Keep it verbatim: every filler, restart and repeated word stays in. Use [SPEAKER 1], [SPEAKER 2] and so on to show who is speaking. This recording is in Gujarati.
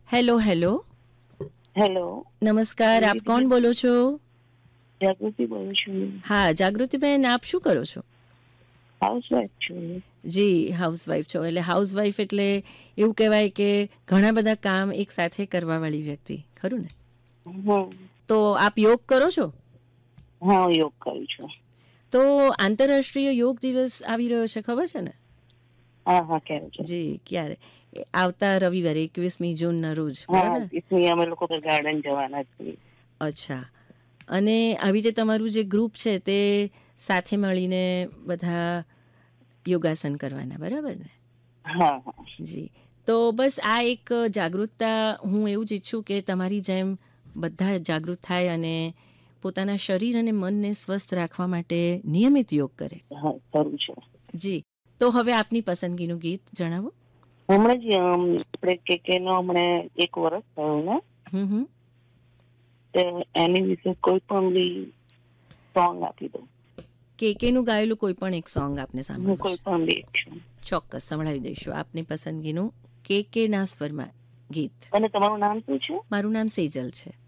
[SPEAKER 1] હેલો હેલો
[SPEAKER 2] હેલો,
[SPEAKER 1] નમસ્કાર, આપ કોણ બોલો છો?
[SPEAKER 2] જાગૃતિ બોલું છું.
[SPEAKER 1] હા જાગૃતિબેન, આપ શું કરો છો?
[SPEAKER 2] હાઉસવાઈફ છું.
[SPEAKER 1] જી, હાઉસવાઈફ છો. એટલે હાઉસવાઈફ એટલે એવું કહેવાય કે ઘણા બધા કામ એક સાથે કરવાવાળી વ્યક્તિ, ખરું ને?
[SPEAKER 2] હમ.
[SPEAKER 1] તો આપ યોગ કરો છો?
[SPEAKER 2] હા, હું યોગ કરું છું.
[SPEAKER 1] તો આંતરરાષ્ટ્રીય યોગ દિવસ આવી રહ્યો છે, ખબર છે ને?
[SPEAKER 2] હા હા, કેવું છે?
[SPEAKER 1] જી, ક્યારે? એ આવતા રવિવારે એકવીસમી જૂનના રોજ,
[SPEAKER 2] હા,
[SPEAKER 1] બરાબર?
[SPEAKER 2] इसमें અમે લોકો તો ગાર્ડન જવાના છીએ.
[SPEAKER 1] અચ્છા. અને આવી રીતે તમારું જે ગ્રુપ છે તે સાથે મળીને બધા યોગાસન કરવાના, બરાબર ને?
[SPEAKER 2] હા હા.
[SPEAKER 1] જી. તો બસ આ એક જાગૃતતા, હું એવું જ ઈચ્છું કે તમારી જેમ બધા જાગૃત થાય અને પોતાના શરીર અને મનને સ્વસ્થ રાખવા માટે નિયમિત યોગ કરે.
[SPEAKER 2] હા, કરું છું.
[SPEAKER 1] જી. તો હવે આપની પસંદગીનું ગીત જણાવો.
[SPEAKER 2] હમણાં જ અમ, આપણે કે કે નો હમણાં એક વર્ષ થયું ને,
[SPEAKER 1] હમ હમ
[SPEAKER 2] તો એની વિશે કોઈ પણ બી સોંગ આપી દો.
[SPEAKER 1] કેકેનું ગાયેલું કોઈ પણ એક સોંગ આપને
[SPEAKER 2] હું
[SPEAKER 1] સાંભળવું
[SPEAKER 2] કોઈ
[SPEAKER 1] છે.
[SPEAKER 2] પણ બી છું.
[SPEAKER 1] ચોક્કસ સંભળાવી દઈશું આપની પસંદગીનું કેકેના સ્વરમાં ગીત.
[SPEAKER 2] અને તમારું નામ શું છે?
[SPEAKER 1] મારું નામ સેજલ છે.